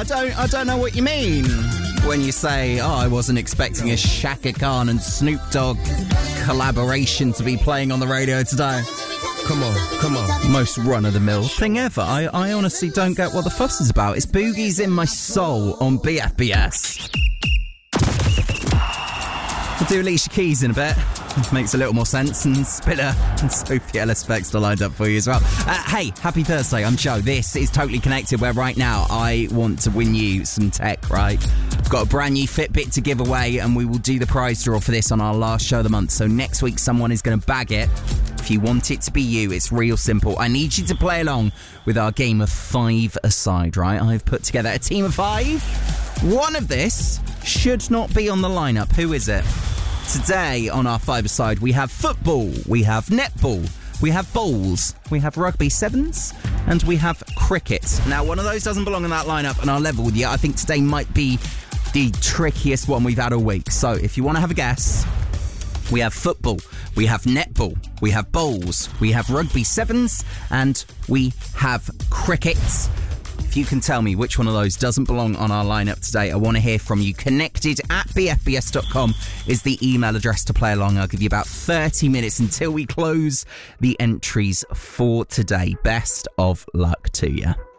I don't know what you mean when you say, I wasn't expecting a Shaka Khan and Snoop Dogg collaboration to be playing on the radio today. Come on. Most run-of-the-mill thing ever. I honestly don't get what the fuss is about. It's Boogie's in My Soul on BFBS. We'll do Alicia Keys in a bit. Makes a little more sense. And Spiller and Sophie Ellis Bextor lined up for you as well. Hey, happy Thursday. I'm Joe. This is Totally Connected, where right now I want to win you some tech, right? I've got a brand new Fitbit to give away, and we will do the prize draw for this on our last show of the month. So next week, someone is going to bag it. If you want it to be you, it's real simple. I need you to play along with our game of 5 aside, right? I've put together a team of 5. One of this should not be on the lineup. Who is it? Today on our 5 aside, we have football, we have netball, we have bowls, we have rugby sevens, and we have cricket. Now, one of those doesn't belong in that lineup, and I'll level with you. I think today might be the trickiest one we've had all week. So if you want to have a guess, we have football, we have netball, we have bowls, we have rugby sevens, and we have cricket. If you can tell me which one of those doesn't belong on our lineup today, I want to hear from you. Connected@bfbs.com is the email address to play along. I'll give you about 30 minutes until we close the entries for today. Best of luck to you.